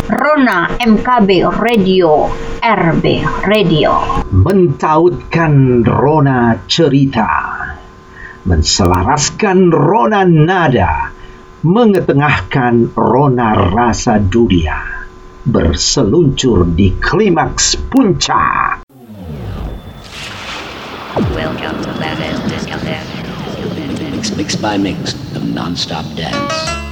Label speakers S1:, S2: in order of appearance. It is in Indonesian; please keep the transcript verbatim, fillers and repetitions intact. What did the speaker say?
S1: Rona M K B Radio, R B Radio.
S2: Mentautkan rona cerita, menselaraskan rona nada, mengetengahkan rona rasa dunia, berseluncur di klimaks puncak.
S3: Welcome to Planet Discotheque. Mix, mix by mix, the non-stop dance.